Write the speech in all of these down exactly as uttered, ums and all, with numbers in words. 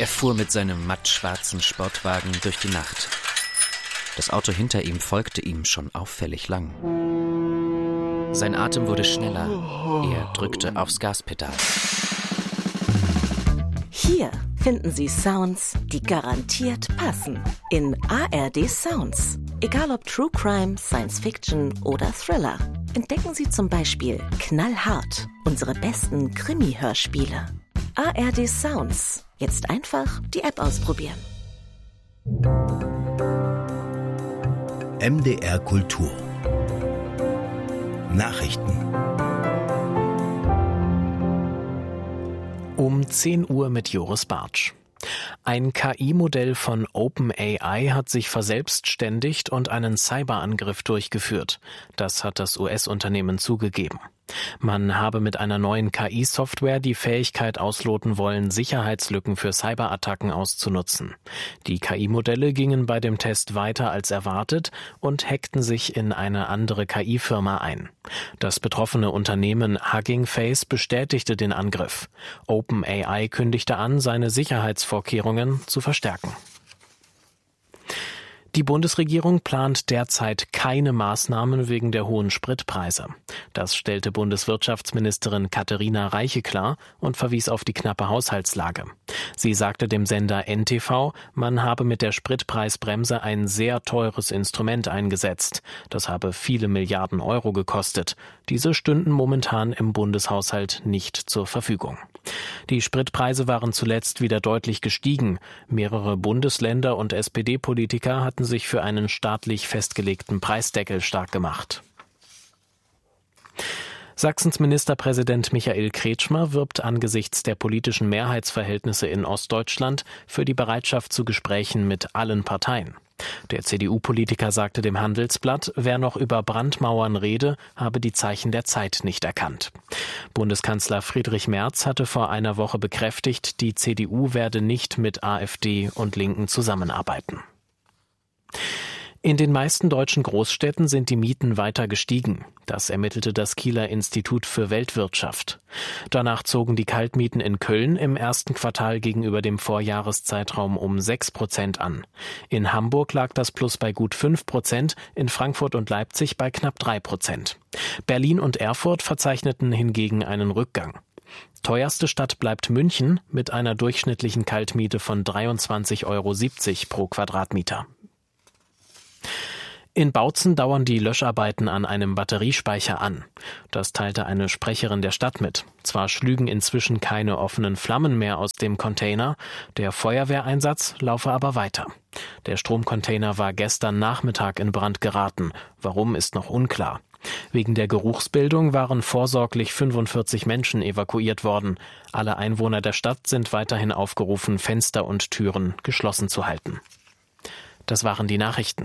Er fuhr mit seinem mattschwarzen Sportwagen durch die Nacht. Das Auto hinter ihm folgte ihm schon auffällig lang. Sein Atem wurde schneller. Er drückte aufs Gaspedal. Hier finden Sie Sounds, die garantiert passen. In A R D Sounds. Egal ob True Crime, Science Fiction oder Thriller. Entdecken Sie zum Beispiel Knallhart, unsere besten Krimi-Hörspiele. A R D Sounds. Jetzt einfach die App ausprobieren. M D R Kultur. Nachrichten. Um zehn Uhr mit Joris Bartsch. Ein K I-Modell von OpenAI hat sich verselbstständigt und einen Cyberangriff durchgeführt. Das hat das U S-Unternehmen zugegeben. Man habe mit einer neuen K I-Software die Fähigkeit ausloten wollen, Sicherheitslücken für Cyberattacken auszunutzen. Die K I-Modelle gingen bei dem Test weiter als erwartet und hackten sich in eine andere K I-Firma ein. Das betroffene Unternehmen Hugging Face bestätigte den Angriff. OpenAI kündigte an, seine Sicherheitsvorkehrungen zu verstärken. Die Bundesregierung plant derzeit keine Maßnahmen wegen der hohen Spritpreise. Das stellte Bundeswirtschaftsministerin Katharina Reiche klar und verwies auf die knappe Haushaltslage. Sie sagte dem Sender N T V, man habe mit der Spritpreisbremse ein sehr teures Instrument eingesetzt. Das habe viele Milliarden Euro gekostet. Diese stünden momentan im Bundeshaushalt nicht zur Verfügung. Die Spritpreise waren zuletzt wieder deutlich gestiegen. Mehrere Bundesländer und S P D-Politiker hatten sich für einen staatlich festgelegten Preisdeckel stark gemacht. Sachsens Ministerpräsident Michael Kretschmer wirbt angesichts der politischen Mehrheitsverhältnisse in Ostdeutschland für die Bereitschaft zu Gesprächen mit allen Parteien. Der C D U-Politiker sagte dem Handelsblatt, wer noch über Brandmauern rede, habe die Zeichen der Zeit nicht erkannt. Bundeskanzler Friedrich Merz hatte vor einer Woche bekräftigt, die C D U werde nicht mit AfD und Linken zusammenarbeiten. In den meisten deutschen Großstädten sind die Mieten weiter gestiegen. Das ermittelte das Kieler Institut für Weltwirtschaft. Danach zogen die Kaltmieten in Köln im ersten Quartal gegenüber dem Vorjahreszeitraum um sechs Prozent an. In Hamburg lag das Plus bei gut fünf Prozent, in Frankfurt und Leipzig bei knapp drei Prozent. Berlin und Erfurt verzeichneten hingegen einen Rückgang. Teuerste Stadt bleibt München mit einer durchschnittlichen Kaltmiete von dreiundzwanzig Euro siebzig pro Quadratmeter. In Bautzen dauern die Löscharbeiten an einem Batteriespeicher an. Das teilte eine Sprecherin der Stadt mit. Zwar schlügen inzwischen keine offenen Flammen mehr aus dem Container, der Feuerwehreinsatz laufe aber weiter. Der Stromcontainer war gestern Nachmittag in Brand geraten. Warum, ist noch unklar. Wegen der Geruchsbildung waren vorsorglich fünfundvierzig Menschen evakuiert worden. Alle Einwohner der Stadt sind weiterhin aufgerufen, Fenster und Türen geschlossen zu halten. Das waren die Nachrichten.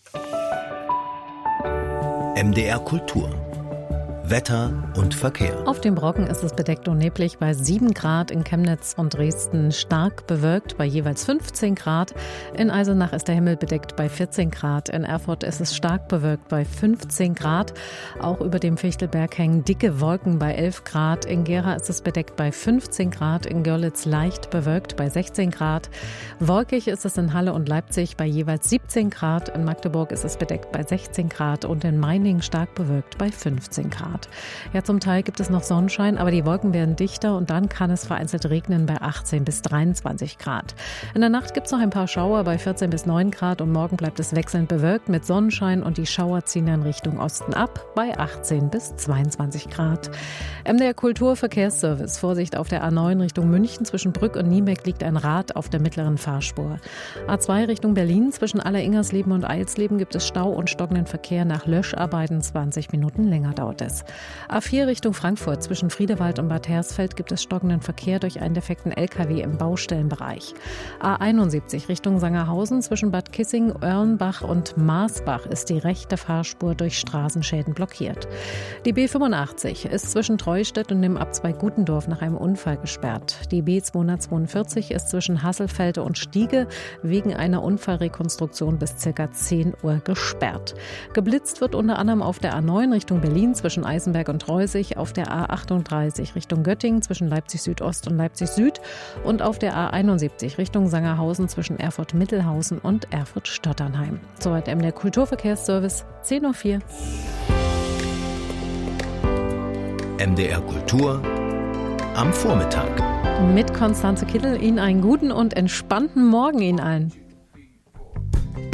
M D R Kultur. Wetter und Verkehr. Auf dem Brocken ist es bedeckt und neblig bei sieben Grad, in Chemnitz und Dresden stark bewölkt bei jeweils fünfzehn Grad. In Eisenach ist der Himmel bedeckt bei vierzehn Grad. In Erfurt ist es stark bewölkt bei fünfzehn Grad. Auch über dem Fichtelberg hängen dicke Wolken bei elf Grad. In Gera ist es bedeckt bei fünfzehn Grad. In Görlitz leicht bewölkt bei sechzehn Grad. Wolkig ist es in Halle und Leipzig bei jeweils siebzehn Grad. In Magdeburg ist es bedeckt bei sechzehn Grad und in Meiningen stark bewölkt bei fünfzehn Grad. Ja, zum Teil gibt es noch Sonnenschein, aber die Wolken werden dichter und dann kann es vereinzelt regnen bei achtzehn bis dreiundzwanzig Grad. In der Nacht gibt es noch ein paar Schauer bei vierzehn bis neun Grad und morgen bleibt es wechselnd bewölkt mit Sonnenschein und die Schauer ziehen dann Richtung Osten ab bei achtzehn bis zweiundzwanzig Grad. M D R Kulturverkehrsservice. Vorsicht auf der A neun Richtung München. Zwischen Brück und Niebeck liegt ein Rad auf der mittleren Fahrspur. A zwei Richtung Berlin. Zwischen Alleringersleben und Eilsleben gibt es Stau und stockenden Verkehr nach Löscharbeiten. zwanzig Minuten länger dauert es. A vier Richtung Frankfurt. Zwischen Friedewald und Bad Hersfeld gibt es stockenden Verkehr durch einen defekten L K W im Baustellenbereich. A einundsiebzig Richtung Sangerhausen. Zwischen Bad Kissing, Örnbach und Marsbach ist die rechte Fahrspur durch Straßenschäden blockiert. Die B fünfundachtzig ist zwischen Treustedt und dem Abzweig Gutendorf nach einem Unfall gesperrt. Die B zweihundertzweiundvierzig ist zwischen Hasselfelde und Stiege wegen einer Unfallrekonstruktion bis ca. zehn Uhr gesperrt. Geblitzt wird unter anderem auf der A neun Richtung Berlin zwischen Eisenberg und Reusig, auf der A achtunddreißig Richtung Göttingen zwischen Leipzig Südost und Leipzig Süd und auf der A einundsiebzig Richtung Sangerhausen zwischen Erfurt-Mittelhausen und Erfurt-Stotternheim. Soweit M D R Kulturverkehrsservice, zehn Uhr vier. M D R Kultur am Vormittag. Mit Konstanze Kittel Ihnen einen guten und entspannten Morgen Ihnen allen.